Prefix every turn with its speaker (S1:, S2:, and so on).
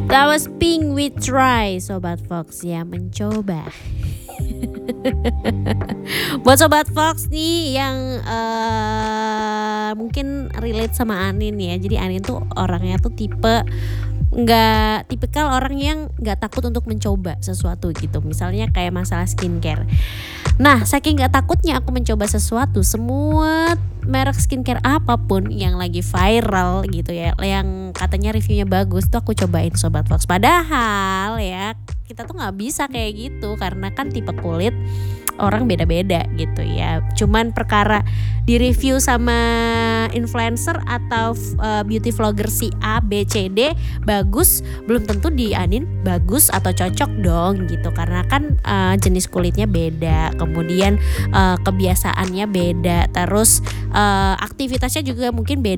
S1: That was Pink with Try, Sobat Fox ya, mencoba. Buat Sobat Fox nih yang mungkin relate sama Anin ya. Jadi Anin tuh orangnya tuh tipikal orang yang nggak takut untuk mencoba sesuatu gitu. Misalnya kayak masalah skincare. Nah, saking nggak takutnya aku mencoba sesuatu, semua merek skincare apapun yang lagi viral gitu ya, yang katanya reviewnya bagus tuh aku cobain Sobat Fox. Padahal ya kita tuh nggak bisa kayak gitu karena kan tipe kulit orang beda-beda gitu ya. Cuman perkara di review sama influencer atau beauty vlogger si A, B, C, D bagus, belum tentu di Anin bagus atau cocok dong gitu. Karena kan jenis kulitnya beda, kemudian kebiasaannya beda, terus aktivitasnya juga mungkin beda.